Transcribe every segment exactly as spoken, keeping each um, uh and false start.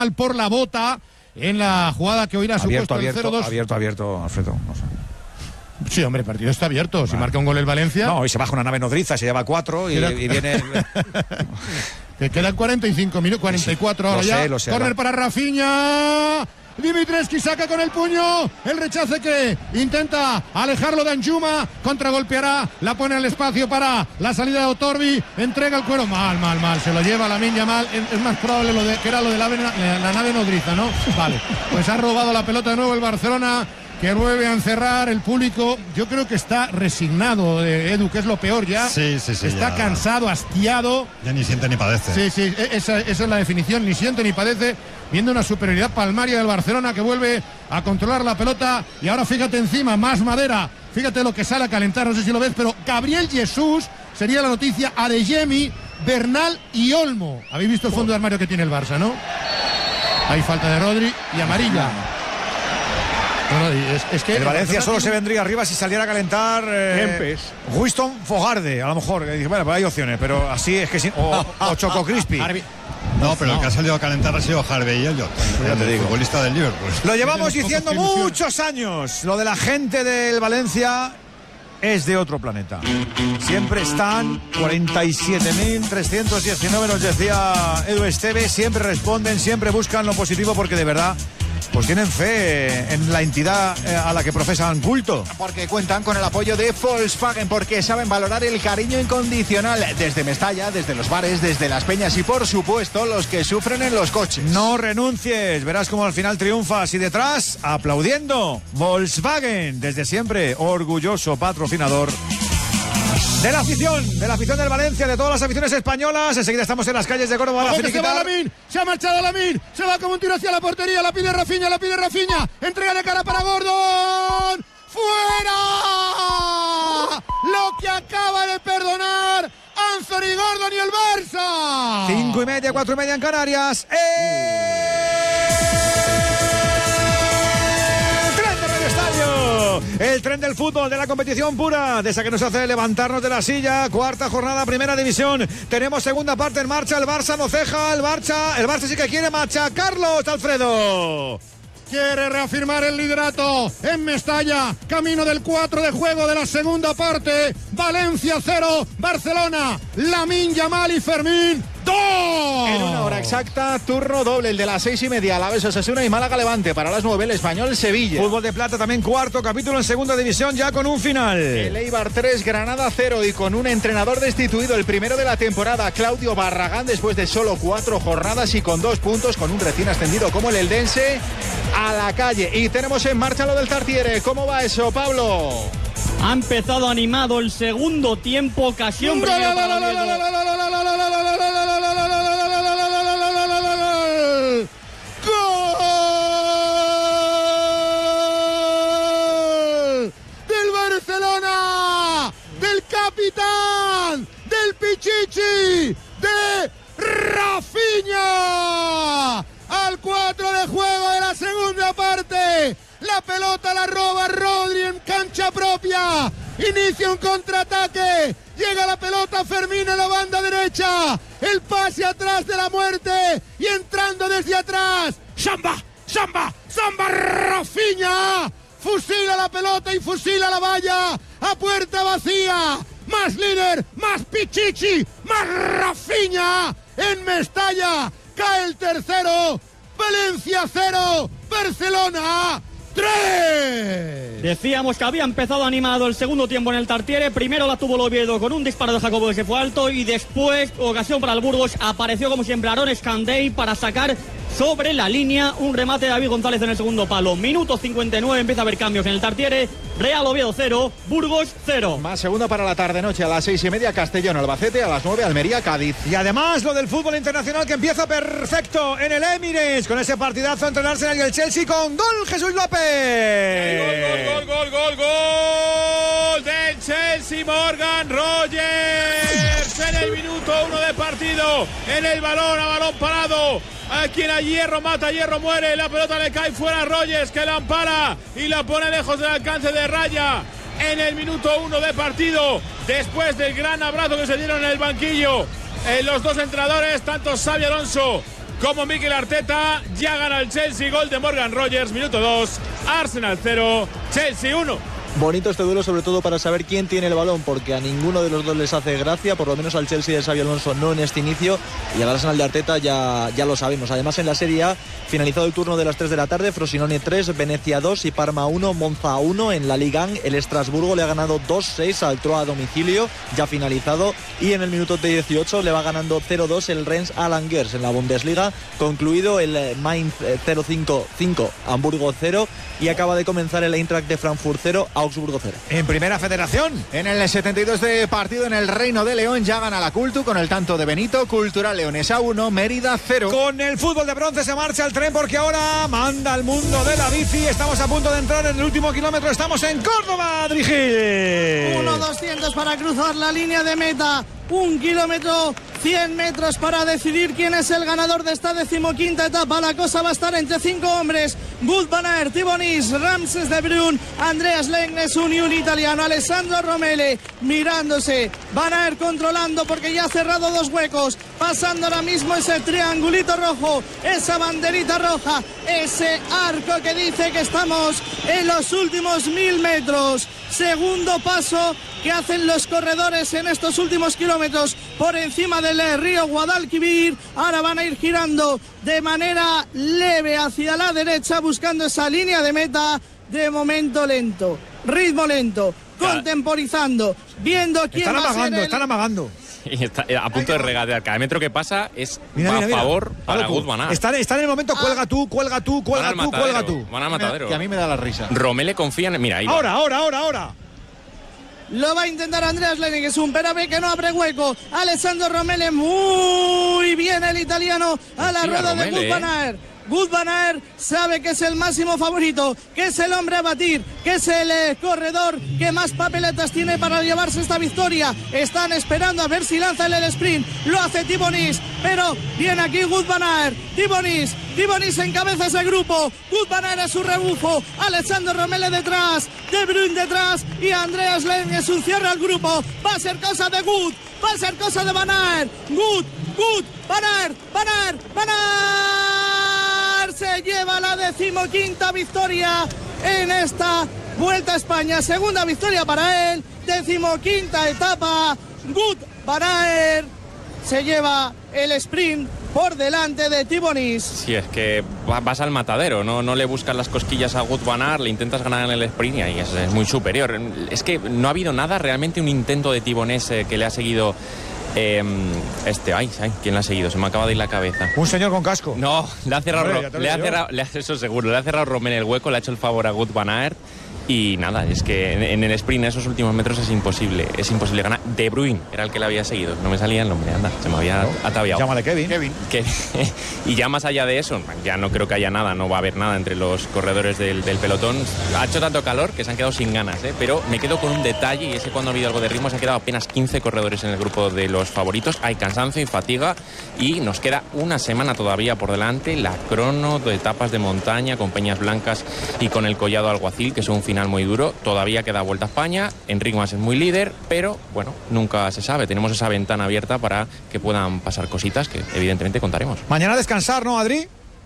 por la bota en la jugada que hoy ha supuesto el cero dos. Abierto, abierto, Alfredo. No sé. Sí, hombre, el partido está abierto. Si vale. marca un gol el Valencia... No, hoy se baja una nave nodriza, se lleva cuatro y, y viene... Que quedan cuarenta y cinco minutos, cuarenta y cuatro sí, ahora lo ya. Sé, lo sé, Corner para Rafinha. Dimitrescu saca con el puño, el rechace que intenta alejarlo de Anjuma, contragolpeará, la pone al espacio para la salida de Otorbi, entrega el cuero, mal, mal, mal, se lo lleva Lamine Yamal, es, es más probable lo de, que era lo de la, la, la nave nodriza, ¿no? Vale, pues ha robado la pelota de nuevo el Barcelona, que vuelve a encerrar el público. Yo creo que está resignado, eh, Edu, que es lo peor ya. Sí, sí, sí. Está ya. cansado, hastiado. Ya ni siente ni padece. Sí, sí, esa, esa es la definición, ni siente ni padece, viendo una superioridad palmaria del Barcelona que vuelve a controlar la pelota. Y ahora fíjate encima, más madera. Fíjate lo que sale a calentar, no sé si lo ves, pero Gabriel Jesús sería la noticia, Adeyemi, Bernal y Olmo. Habéis visto el fondo de armario que tiene el Barça, ¿no? Hay falta de Rodri y amarilla. No, no, es, es que el Valencia solo tiene... se vendría arriba si saliera a calentar eh, Winston Fogarde, a lo mejor. Bueno, pues hay opciones, pero así es que sí. O, o Choco Crispy. No, pero no. El que ha salido a calentar ha sido Harvey Elliott, ya te digo. Futbolista del Liverpool. Lo llevamos diciendo muchos años. Lo de la gente del Valencia es de otro planeta. Siempre están, cuarenta y siete mil trescientos diecinueve nos decía Edu Esteve, siempre responden, siempre buscan lo positivo porque de verdad... pues tienen fe en la entidad a la que profesan culto. Porque cuentan con el apoyo de Volkswagen, porque saben valorar el cariño incondicional desde Mestalla, desde los bares, desde las peñas y por supuesto los que sufren en los coches. No renuncies, verás cómo al final triunfas y detrás, aplaudiendo, Volkswagen, desde siempre, orgulloso patrocinador de la afición, de la afición del Valencia, de todas las aficiones españolas. Enseguida estamos en las calles de Córdoba. Se va Lamine, se ha marchado Lamine, se va como un tiro hacia la portería, la pide Rafinha, la pide Rafinha, entrega de cara para Gordon, ¡fuera! Lo que acaba de perdonar Anthony Gordon y el Barça. Cinco y media, cuatro y media en Canarias. ¡Eh! El tren del fútbol, de la competición pura, de esa que nos hace levantarnos de la silla. Cuarta jornada, primera división. Tenemos segunda parte en marcha. El Barça no ceja. El Barça, el Barça sí que quiere machacarlos, Alfredo. Quiere reafirmar el liderato en Mestalla. Camino del cuatro de juego de la segunda parte. Valencia cero, Barcelona. Lamine Yamal y Fermín dos. En una hora exacta, turno doble, el de las seis y media. Alavés Osasuna y Málaga Levante. Para las nueve, el Español Sevilla. Fútbol de plata también cuarto capítulo en segunda división, ya con un final. El Eibar tres, Granada cero y con un entrenador destituido, el primero de la temporada, Claudio Barragán, después de solo cuatro jornadas y con dos puntos, con un recién ascendido como el Eldense, a la calle. Y tenemos en marcha lo del Tartiere. ¿Cómo va eso, Pablo? Ha empezado animado el segundo tiempo, ocasión primero para el ¡Gol! ¡Del Barcelona! ¡Del capitán! ¡Del Pichichi! ¡De Rafinha! Al cuatro de juego de la segunda parte. La pelota la roba Rodri en cancha propia. Inicia un contraataque. Llega la pelota Fermín a la banda derecha. El pase atrás de la muerte. Y entrando desde atrás. ¡Samba! ¡Samba! ¡Samba! ¡Rafinha! Fusila la pelota y fusila la valla. A puerta vacía. Más líder. Más Pichichi. Más Rafinha. En Mestalla. Cae el tercero. Valencia cero. Barcelona tres. Decíamos que había empezado animado el segundo tiempo en el Tartiere. Primero la tuvo el Oviedo con un disparo de Jacobo que se fue alto. Y después, ocasión para el Burgos, apareció como siempre Aaron Escandey para sacar sobre la línea un remate de David González en el segundo palo. Minuto cincuenta y nueve, empieza a haber cambios en el Tartiere. Real Oviedo cero, Burgos cero. Más segunda para la tarde-noche, a las seis y media Castellón, Albacete, a las nueve Almería, Cádiz. Y además lo del fútbol internacional que empieza perfecto en el Emirates, con ese partidazo entre el Arsenal y el Chelsea, con gol Jesús López. Gol, gol, gol, gol, gol, gol del Chelsea, Morgan Rogers en el minuto uno de partido, en el balón, a balón parado. A quien a hierro mata, hierro muere. La pelota le cae fuera a Rogers, que la ampara y la pone lejos del alcance de raya en el minuto uno de partido. Después del gran abrazo que se dieron en el banquillo eh, los dos entrenadores, tanto Xabi Alonso como Mikel Arteta. Ya gana el Chelsea, gol de Morgan Rogers, minuto dos, Arsenal cero, Chelsea uno. Bonito este duelo, sobre todo para saber quién tiene el balón, porque a ninguno de los dos les hace gracia, por lo menos al Chelsea de Xabi Alonso no en este inicio, y al Arsenal de Arteta ya, ya lo sabemos. Además, en la Serie A, finalizado el turno de las tres de la tarde, Frosinone tres, Venecia dos y Parma uno, Monza uno. En la Liga el Estrasburgo le ha ganado dos seis al Troyes a domicilio, ya finalizado, y en el minuto dieciocho le va ganando cero dos el Rennes a Langers. En la Bundesliga, concluido el Mainz cero cinco cinco, Hamburgo cero, y acaba de comenzar el Eintracht de Frankfurt cero, Augsburgo cero. En Primera Federación, en el setenta y dos de partido en el Reino de León, ya gana la Cultu con el tanto de Benito. Cultural Leonesa uno, Mérida cero. Con el fútbol de bronce se marcha el tren, porque ahora manda el mundo de la bici. Estamos a punto de entrar en el último kilómetro. Estamos en Córdoba, Adrigil. uno doscientos para cruzar la línea de meta. Un kilómetro, cien metros para decidir quién es el ganador de esta decimoquinta etapa. La cosa va a estar entre cinco hombres: Wout van Aert, Thibaut Nice, Ramses de Bruyne, Andreas Legnes, un y un italiano, Alessandro Romele mirándose, Van Aert controlando porque ya ha cerrado dos huecos, pasando ahora mismo ese triangulito rojo, esa banderita roja, ese arco que dice que estamos en los últimos mil metros. Segundo paso que hacen los corredores en estos últimos kilómetros por encima del río Guadalquivir. Ahora van a ir girando de manera leve hacia la derecha, buscando esa línea de meta. De momento lento, ritmo lento, contemporizando, viendo quién están va amagando, a ser el... están amagando. Y está a punto de regatear. Cada metro que pasa es mira, a mira, mira. favor para Wout Van Aert. Está, está en el momento, cuelga tú, cuelga tú, cuelga tú, cuelga tú. Van al matadero. Que a mí me da la risa. Romele confía en... Mira, ahí va. Ahora, ahora, ahora, ahora. Lo va a intentar Andreas Legnes, un Perabe que no abre hueco. Alessandro Romele, muy bien el italiano a la Hostia, rueda Romele, de Wout van Aert. Wout van Aert sabe que es el máximo favorito, que es el hombre a batir, que es el eh, corredor que más papeletas tiene para llevarse esta victoria. Están esperando a ver si lanza el, el sprint. Lo hace Thibaut Nice, pero viene aquí Wout van Aert. Thibaut Nice, Thibaut Nice encabeza ese grupo. Wout van Aert es su rebufo. Alessandro Romele detrás, De Bruyne detrás y Andreas Legnes un cierre al grupo. Va a ser cosa de Wout, va a ser cosa de Van Aert. Wout, Wout, Van Aert, Van Aert, Van Aert se lleva la decimoquinta victoria en esta Vuelta a España. Segunda victoria para él, decimoquinta etapa. Wout van Aert se lleva el sprint por delante de Thibaut Nice. Sí, es que vas al matadero, no, no le buscas las cosquillas a Wout van Aert, le intentas ganar en el sprint y ahí es, es muy superior. Es que no ha habido nada, realmente un intento de Thibaut Nice eh, que le ha seguido... Eh, este, ay, ay, ¿quién le ha seguido? Se me acaba de ir la cabeza. Un señor con casco. No, le ha cerrado, Hombre, le ha cerrado, le ha, eso seguro, le ha cerrado Romel el hueco, le ha hecho el favor a Wout van Aert. Y nada, es que en, en el sprint, en esos últimos metros, es imposible, es imposible ganar. De Bruyne era el que le había seguido, no me salía el nombre, anda, se me había no. ataviado. Llámale Kevin. Kevin. Que, y ya más allá de eso, ya no creo que haya nada, no va a haber nada entre los corredores del, del pelotón. Ha hecho tanto calor que se han quedado sin ganas, ¿eh? Pero me quedo con un detalle, y es que cuando ha habido algo de ritmo se han quedado apenas quince corredores en el grupo de los favoritos. Hay cansancio y fatiga y nos queda una semana todavía por delante, la crono de etapas de montaña con Peñas Blancas y con el Collado Alguacil, que es un final muy duro. Todavía queda Vuelta a España, Enric Mas es muy líder, pero bueno, nunca se sabe. Tenemos esa ventana abierta para que puedan pasar cositas que evidentemente contaremos. Mañana descansar, ¿no, Adri?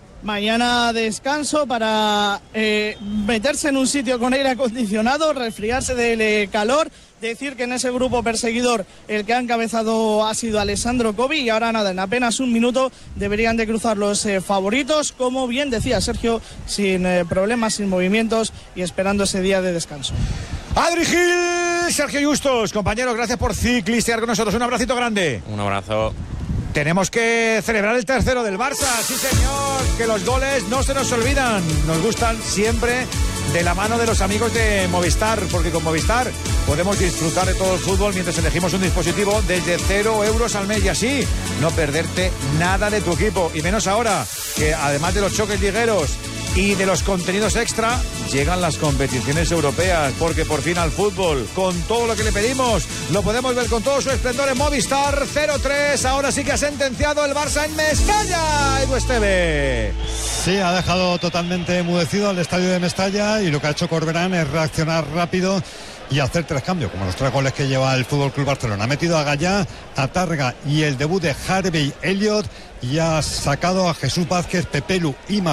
Mañana descanso para eh, meterse en un sitio con aire acondicionado, resfriarse del eh, calor. Decir que en ese grupo perseguidor el que ha encabezado ha sido Alessandro Covi, y ahora nada, en apenas un minuto deberían de cruzar los eh, favoritos, como bien decía Sergio, sin eh, problemas, sin movimientos y esperando ese día de descanso. Adri Gil, Sergio Justos, compañeros, gracias por ciclistear con nosotros. Un abracito grande. Un abrazo. Tenemos que celebrar el tercero del Barça, sí señor, que los goles no se nos olvidan, nos gustan siempre de la mano de los amigos de Movistar, porque con Movistar podemos disfrutar de todo el fútbol mientras elegimos un dispositivo desde cero euros al mes, y así no perderte nada de tu equipo, y menos ahora, que además de los choques ligueros y de los contenidos extra, llegan las competiciones europeas, porque por fin al fútbol, con todo lo que le pedimos, lo podemos ver con todo su esplendor en Movistar. Cero tres, ahora sí que ha sentenciado el Barça en Mestalla, Edu Esteve. Sí, ha dejado totalmente enmudecido al estadio de Mestalla, y lo que ha hecho Corberán es reaccionar rápido y hacer tres cambios, como los tres goles que lleva el F C Barcelona. Ha metido a Gallá, a Targa y el debut de Harvey Elliott, y ha sacado a Jesús Vázquez, Pepelu y